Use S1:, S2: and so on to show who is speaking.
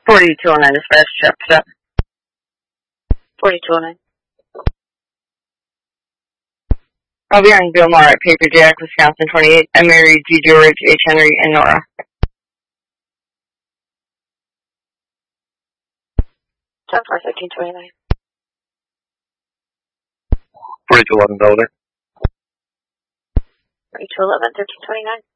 S1: 4209 dispatch, check set. 4209. I'll be on Bill Maher at Paper Jack, Wisconsin 28. I married G. George, H. Henry, and Nora. 10-4-13-29.
S2: 4211 Delaware.
S1: 4211-1329.